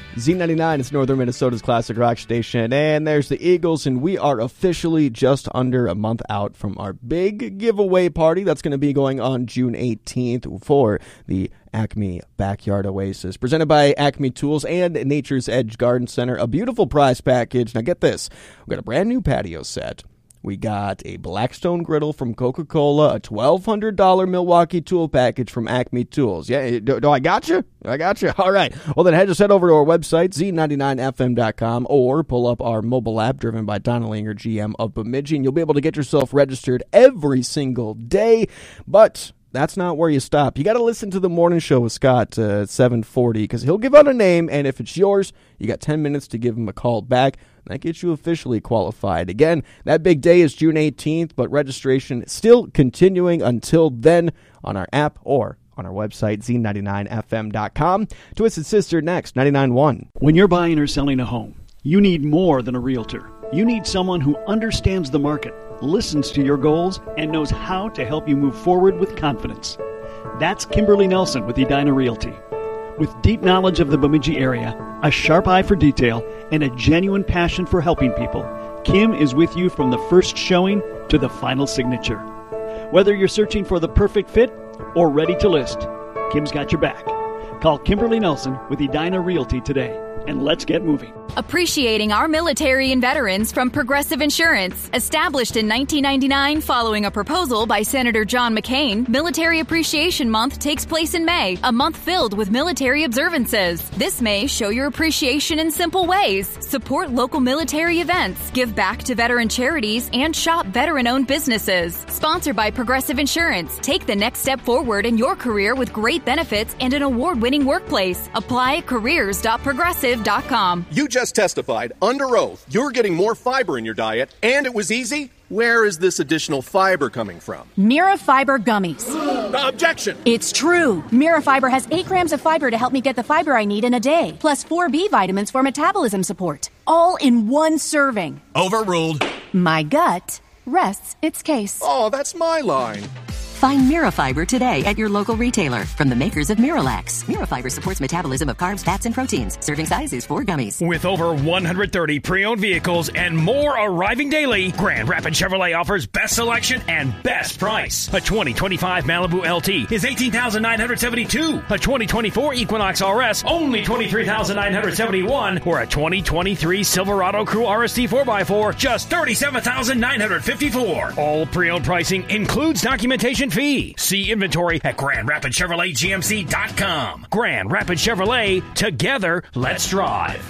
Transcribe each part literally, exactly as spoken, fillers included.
Z ninety-nine is Northern Minnesota's classic rock station, and there's the Eagles, and we are officially just under a month out from our big giveaway party that's going to be going on June eighteenth for the Acme Backyard Oasis, presented by Acme Tools and Nature's Edge Garden Center. A beautiful prize package. Now get this, we've got a brand new patio set. We got a Blackstone griddle from Coca-Cola, a twelve hundred dollars Milwaukee tool package from Acme Tools. Yeah, do, do I got you? I got you. All right. Well, then head, just head over to our website, Z ninety-nine F M dot com, or pull up our mobile app driven by Donna Linger, G M of Bemidji, and you'll be able to get yourself registered every single day. But that's not where you stop. You got to listen to the morning show with Scott uh, at seven forty, because he'll give out a name, and if it's yours, you got ten minutes to give him a call back. That gets you officially qualified. Again, that big day is June eighteenth, but registration is still continuing until then on our app or on our website, Z ninety-nine F M dot com. Twisted Sister next, ninety-nine point one. When you're buying or selling a home, you need more than a realtor. You need someone who understands the market, listens to your goals, and knows how to help you move forward with confidence. That's Kimberly Nelson with Edina Realty. With deep knowledge of the Bemidji area, a sharp eye for detail, and a genuine passion for helping people, Kim is with you from the first showing to the final signature. Whether you're searching for the perfect fit or ready to list, Kim's got your back. Call Kimberly Nelson with Edina Realty today, and let's get moving. Appreciating our military and veterans from Progressive Insurance. Established in nineteen ninety-nine following a proposal by Senator John McCain, Military Appreciation Month takes place in May, a month filled with military observances. This May, show your appreciation in simple ways. Support local military events, give back to veteran charities, and shop veteran-owned businesses. Sponsored by Progressive Insurance. Take the next step forward in your career with great benefits and an award-winning workplace. Apply at careers dot progressive dot com. You just testified under oath you're getting more fiber in your diet, and it was easy? Where is this additional fiber coming from? Mirafiber gummies. Objection! It's true. Mirafiber has eight grams of fiber to help me get the fiber I need in a day, plus four B vitamins for metabolism support, all in one serving. Overruled. My gut rests its case. Oh, that's my line. Find Mirafiber today at your local retailer from the makers of Miralax. Mirafiber supports metabolism of carbs, fats, and proteins. Serving size is four gummies. With over one hundred thirty pre-owned vehicles and more arriving daily, Grand Rapids Chevrolet offers best selection and best price. A twenty twenty-five Malibu L T is eighteen thousand nine hundred seventy-two dollars. A twenty twenty-four Equinox R S, only twenty-three thousand nine hundred seventy-one dollars. Or a twenty twenty-three Silverado Crew R S T four by four, just thirty-seven thousand nine hundred fifty-four dollars. All pre-owned pricing includes documentation fee. See inventory at Grand Rapids Chevrolet G M C dot com. Grand Rapids Chevrolet, together, let's drive.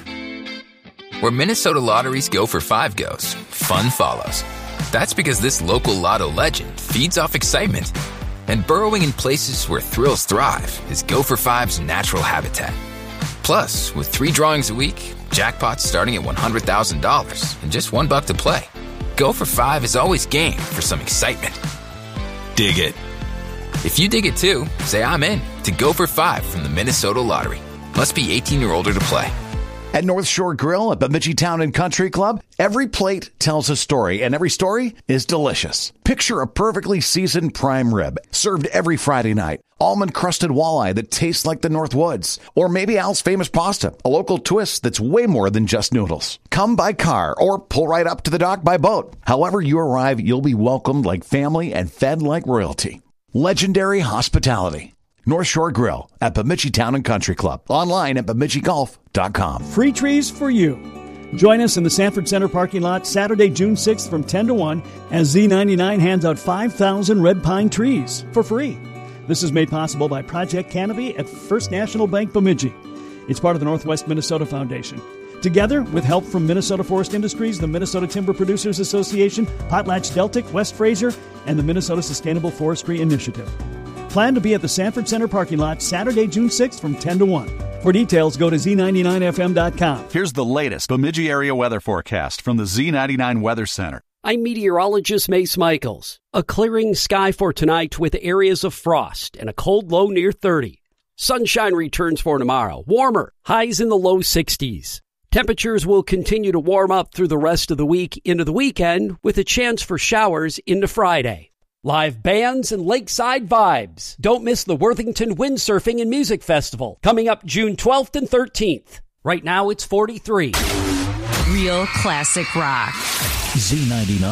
Where Minnesota lotteries go for five goes, fun follows. That's because this local lotto legend feeds off excitement. And burrowing in places where thrills thrive is Go for Five's natural habitat. Plus, with three drawings a week, jackpots starting at one hundred thousand dollars and just one buck to play. Go for Five is always game for some excitement. Dig it. If you dig it too, say I'm in to Go for Five from the Minnesota Lottery. Must be eighteen or older to play. At North Shore Grill at Bemidji Town and Country Club, every plate tells a story, and every story is delicious. Picture a perfectly seasoned prime rib served every Friday night. Almond-crusted walleye that tastes like the North Woods. Or maybe Al's Famous Pasta, a local twist that's way more than just noodles. Come by car or pull right up to the dock by boat. However you arrive, you'll be welcomed like family and fed like royalty. Legendary hospitality. North Shore Grill at Bemidji Town and Country Club. Online at bemidji golf dot com. Free trees for you. Join us in the Sanford Center parking lot Saturday, June sixth from ten to one as Z ninety-nine hands out five thousand red pine trees for free. This is made possible by Project Canopy at First National Bank Bemidji. It's part of the Northwest Minnesota Foundation. Together, with help from Minnesota Forest Industries, the Minnesota Timber Producers Association, PotlatchDeltic, West Fraser, and the Minnesota Sustainable Forestry Initiative. Plan to be at the Sanford Center parking lot Saturday, June sixth from ten to one. For details, go to Z ninety-nine F M dot com. Here's the latest Bemidji area weather forecast from the Z ninety-nine Weather Center. I'm meteorologist Mace Michaels. A clearing sky for tonight with areas of frost and a cold low near thirty. Sunshine returns for tomorrow. Warmer, highs in the low sixties. Temperatures will continue to warm up through the rest of the week into the weekend with a chance for showers into Friday. Live bands and lakeside vibes. Don't miss the Worthington Windsurfing and Music Festival coming up June twelfth and thirteenth. Right now it's forty-three. Real classic rock. Z ninety-nine.